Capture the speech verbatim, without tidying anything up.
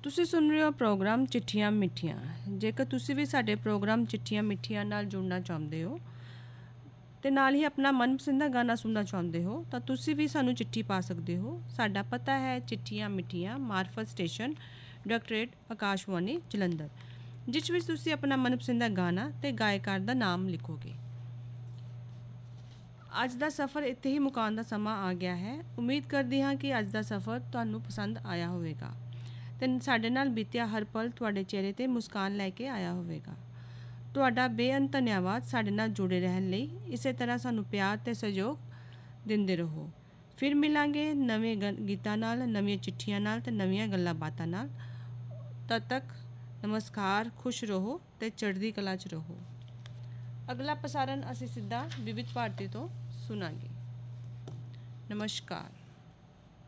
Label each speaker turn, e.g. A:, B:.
A: ਤੁਸੀਂ ਸੁਣ ਰਹੇ ਹੋ ਪ੍ਰੋਗਰਾਮ ਚਿੱਠੀਆਂ ਮਿੱਠੀਆਂ। ਜੇਕਰ ਤੁਸੀਂ ਵੀ ਸਾਡੇ ਪ੍ਰੋਗਰਾਮ ਚਿੱਠੀਆਂ ਮਿੱਠੀਆਂ ਨਾਲ ਜੁੜਨਾ ਚਾਹੁੰਦੇ ਹੋ ਤੇ ਨਾਲ ਹੀ ਆਪਣਾ ਮਨਪਸੰਦ ਦਾ ਗਾਣਾ ਸੁਣਨਾ ਚਾਹੁੰਦੇ ਹੋ ਤਾਂ ਤੁਸੀਂ ਵੀ ਸਾਨੂੰ ਚਿੱਠੀ ਪਾ ਸਕਦੇ ਹੋ। ਸਾਡਾ ਪਤਾ ਹੈ ਚਿੱਠੀਆਂ ਮਿੱਠੀਆਂ, ਮਾਰਫਤ ਸਟੇਸ਼ਨ, ਡਾਇਰੈਕਟੋਰੇਟ, ਆਕਾਸ਼ਵਾਣੀ ਜਲੰਧਰ, ਜਿਸ ਵਿੱਚ ਤੁਸੀਂ ਆਪਣਾ ਮਨਪਸੰਦ ਦਾ ਗਾਣਾ ਤੇ ਗਾਇਕਾਰ ਦਾ ਨਾਮ ਲਿਖੋਗੇ। ਅੱਜ ਦਾ ਸਫ਼ਰ ਇੱਥੇ ਹੀ ਮੁਕਾਉਣ ਦਾ ਸਮਾਂ ਆ ਗਿਆ ਹੈ। ਉਮੀਦ ਕਰਦੀ ਹਾਂ ਕਿ ਅੱਜ ਦਾ ਸਫ਼ਰ ਤੁਹਾਨੂੰ ਪਸੰਦ ਆਇਆ ਹੋਵੇਗਾ ਤੇ ਸਾਡੇ ਨਾਲ ਬੀਤਿਆ ਹਰ ਪਲ ਤੁਹਾਡੇ ਚਿਹਰੇ 'ਤੇ ਮੁਸਕਾਨ ਲੈ ਕੇ ਆਇਆ ਹੋਵੇਗਾ। ਤੁਹਾਡਾ ਬੇਅੰਤ ਧੰਨਵਾਦ ਸਾਡੇ ਨਾਲ ਜੁੜੇ ਰਹਿਣ ਲਈ। ਇਸੇ ਤਰ੍ਹਾਂ ਸਾਨੂੰ ਪਿਆਰ ਤੇ ਸਹਿਯੋਗ ਦਿੰਦੇ ਰਹੋ। ਫਿਰ ਮਿਲਾਂਗੇ ਨਵੇਂ ਗੀਤਾਂ ਨਾਲ, ਨਵੀਆਂ ਚਿੱਠੀਆਂ ਨਾਲ ਤੇ ਨਵੀਆਂ ਗੱਲਾਂ ਬਾਤਾਂ ਨਾਲ। ਤਦ ਤੱਕ ਨਮਸਕਾਰ, ਖੁਸ਼ ਰਹੋ ਤੇ ਚੜ੍ਹਦੀ ਕਲਾ 'ਚ ਰਹੋ। ਅਗਲਾ ਪ੍ਰਸਾਰਣ ਅਸੀਂ ਸਿੱਧਾ ਵਿਵਿਧ ਭਾਰਤੀ ਤੋਂ ਸੁਣਾਂਗੇ। ਨਮਸਕਾਰ।